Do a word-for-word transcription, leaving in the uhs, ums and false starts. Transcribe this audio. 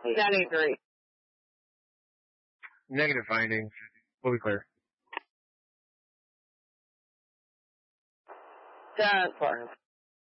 We got a three. Negative findings. We'll be clear. That's fine.